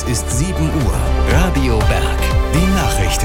ist 7 Uhr. Radio Berg. Die Nachrichten.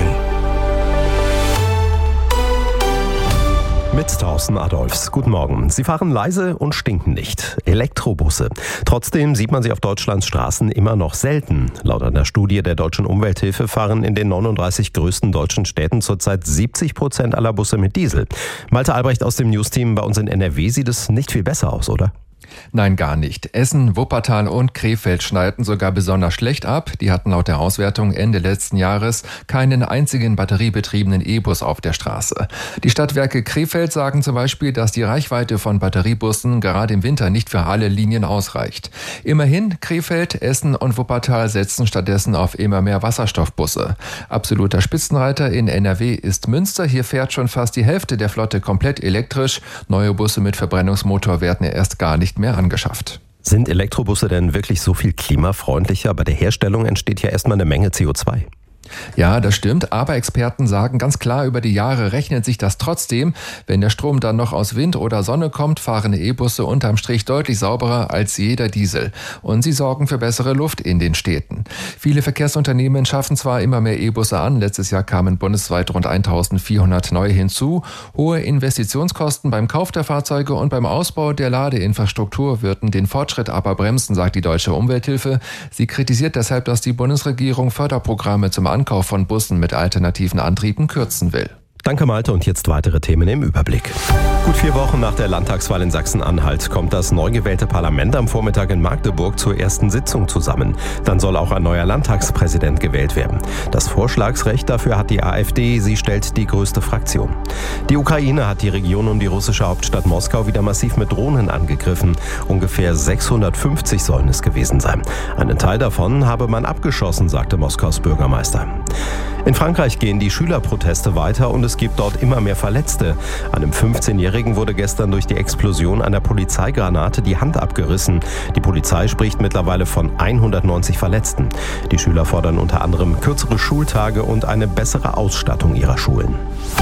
Mit Thorsten Adolfs. Guten Morgen. Sie fahren leise und stinken nicht. Elektrobusse. Trotzdem sieht man sie auf Deutschlands Straßen immer noch selten. Laut einer Studie der Deutschen Umwelthilfe fahren in den 39 größten deutschen Städten zurzeit 70% aller Busse mit Diesel. Malte Albrecht aus dem Newsteam bei uns in NRW sieht es nicht viel besser aus, oder? Nein, gar nicht. Essen, Wuppertal und Krefeld schneiden sogar besonders schlecht ab. Die hatten laut der Auswertung Ende letzten Jahres keinen einzigen batteriebetriebenen E-Bus auf der Straße. Die Stadtwerke Krefeld sagen zum Beispiel, dass die Reichweite von Batteriebussen gerade im Winter nicht für alle Linien ausreicht. Immerhin, Krefeld, Essen und Wuppertal setzen stattdessen auf immer mehr Wasserstoffbusse. Absoluter Spitzenreiter in NRW ist Münster. Hier fährt schon fast die Hälfte der Flotte komplett elektrisch. Neue Busse mit Verbrennungsmotor werden erst gar nicht mehr angeschafft. Sind Elektrobusse denn wirklich so viel klimafreundlicher? Bei der Herstellung entsteht ja erstmal eine Menge CO2. Ja, das stimmt, aber Experten sagen ganz klar, über die Jahre rechnet sich das trotzdem. Wenn der Strom dann noch aus Wind oder Sonne kommt, fahren E-Busse unterm Strich deutlich sauberer als jeder Diesel. Und sie sorgen für bessere Luft in den Städten. Viele Verkehrsunternehmen schaffen zwar immer mehr E-Busse an, letztes Jahr kamen bundesweit rund 1400 neue hinzu. Hohe Investitionskosten beim Kauf der Fahrzeuge und beim Ausbau der Ladeinfrastruktur würden den Fortschritt aber bremsen, sagt die Deutsche Umwelthilfe. Sie kritisiert deshalb, dass die Bundesregierung Förderprogramme zum Ankauf von Bussen mit alternativen Antrieben kürzen will. Danke Malte und jetzt weitere Themen im Überblick. Gut 4 Wochen nach der Landtagswahl in Sachsen-Anhalt kommt das neu gewählte Parlament am Vormittag in Magdeburg zur ersten Sitzung zusammen. Dann soll auch ein neuer Landtagspräsident gewählt werden. Das Vorschlagsrecht dafür hat die AfD, sie stellt die größte Fraktion. Die Ukraine hat die Region um die russische Hauptstadt Moskau wieder massiv mit Drohnen angegriffen. Ungefähr 650 sollen es gewesen sein. Einen Teil davon habe man abgeschossen, sagte Moskaus Bürgermeister. In Frankreich gehen die Schülerproteste weiter und es gibt dort immer mehr Verletzte. Einem 15-Jährigen wurde gestern durch die Explosion einer Polizeigranate die Hand abgerissen. Die Polizei spricht mittlerweile von 190 Verletzten. Die Schüler fordern unter anderem kürzere Schultage und eine bessere Ausstattung ihrer Schulen.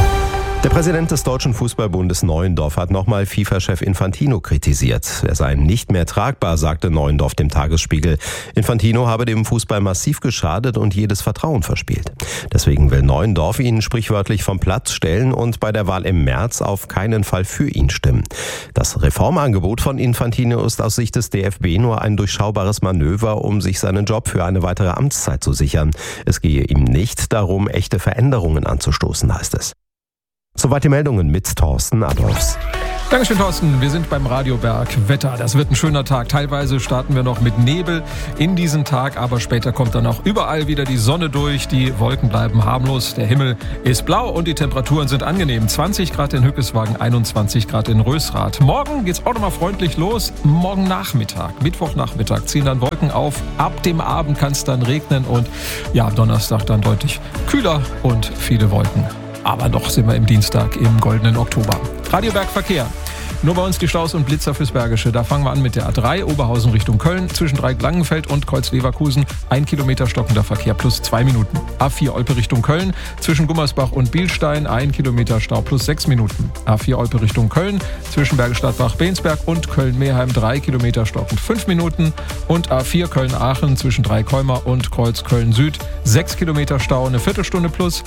Der Präsident des Deutschen Fußballbundes Neuendorf hat nochmal FIFA-Chef Infantino kritisiert. Er sei nicht mehr tragbar, sagte Neuendorf dem Tagesspiegel. Infantino habe dem Fußball massiv geschadet und jedes Vertrauen verspielt. Deswegen will Neuendorf ihn sprichwörtlich vom Platz stellen und bei der Wahl im März auf keinen Fall für ihn stimmen. Das Reformangebot von Infantino ist aus Sicht des DFB nur ein durchschaubares Manöver, um sich seinen Job für eine weitere Amtszeit zu sichern. Es gehe ihm nicht darum, echte Veränderungen anzustoßen, heißt es. Soweit die Meldungen mit Thorsten Adolfs. Dankeschön, Thorsten. Wir sind beim Radio Berg. Wetter, das wird ein schöner Tag. Teilweise starten wir noch mit Nebel in diesen Tag, aber später kommt dann auch überall wieder die Sonne durch. Die Wolken bleiben harmlos, der Himmel ist blau und die Temperaturen sind angenehm. 20 Grad in Hückeswagen, 21 Grad in Rösrath. Morgen geht's auch nochmal freundlich los. Morgen Nachmittag, Mittwochnachmittag ziehen dann Wolken auf. Ab dem Abend kann es dann regnen und ja, am Donnerstag dann deutlich kühler und viele Wolken. Aber noch sind wir im Dienstag im goldenen Oktober. Radio Berg Verkehr. Nur bei uns die Staus und Blitzer fürs Bergische. Da fangen wir an mit der A3 Oberhausen Richtung Köln. Zwischen Dreieck-Langenfeld und Kreuz-Leverkusen 1 Kilometer stockender Verkehr plus 2 Minuten. A4 Olpe Richtung Köln. Zwischen Gummersbach und Bielstein 1 Kilometer Stau plus 6 Minuten. A4 Olpe Richtung Köln. Zwischen Bergisch Gladbach-Bensberg und Köln-Meheim 3 Kilometer stockend 5 Minuten. Und A4 Köln-Aachen zwischen Dreikäumer und Kreuz Köln-Süd 6 Kilometer Stau, eine Viertelstunde plus.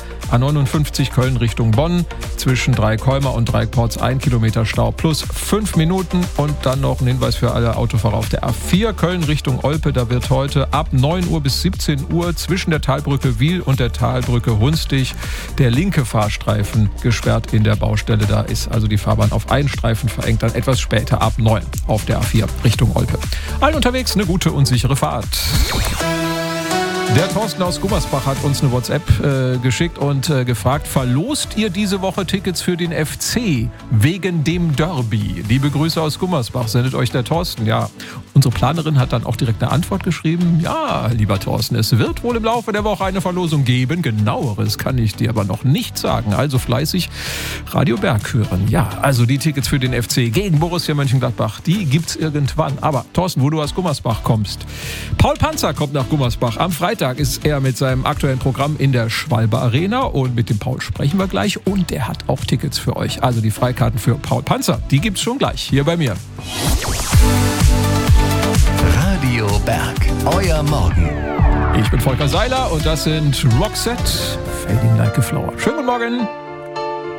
A59 Köln Richtung Bonn. Zwischen Dreikäumer und Dreieckporz 1 Kilometer Stau plus 5 Minuten und dann noch ein Hinweis für alle Autofahrer auf der A4 Köln Richtung Olpe. Da wird heute ab 9 Uhr bis 17 Uhr zwischen der Talbrücke Wiel und der Talbrücke Hunstig der linke Fahrstreifen gesperrt in der Baustelle. Da ist also die Fahrbahn auf einen Streifen verengt, dann etwas später ab 9 auf der A4 Richtung Olpe. Allen unterwegs eine gute und sichere Fahrt. Der Thorsten aus Gummersbach hat uns eine WhatsApp geschickt und gefragt, verlost ihr diese Woche Tickets für den FC wegen dem Derby? Liebe Grüße aus Gummersbach, sendet euch der Thorsten. Ja, unsere Planerin hat dann auch direkt eine Antwort geschrieben. Ja, lieber Thorsten, es wird wohl im Laufe der Woche eine Verlosung geben. Genaueres kann ich dir aber noch nicht sagen. Also fleißig Radio Berg hören. Ja, also die Tickets für den FC gegen Borussia Mönchengladbach, die gibt's irgendwann. Aber Thorsten, wo du aus Gummersbach kommst. Paul Panzer kommt nach Gummersbach am Freitag. Ist er mit seinem aktuellen Programm in der Schwalbe Arena und mit dem Paul sprechen wir gleich und der hat auch Tickets für euch. Also die Freikarten für Paul Panzer, die gibt's schon gleich hier bei mir. Radio Berg, euer Morgen. Ich bin Volker Seiler und das sind Roxette, Fading Like a Flower. Schönen guten Morgen.